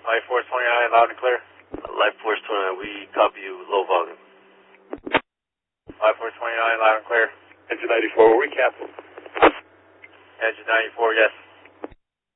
Life Force 29, loud and clear. Life Force 29, we copy you, low volume. Life Force 29, loud and clear. Engine 94, recap. Engine 94, yes.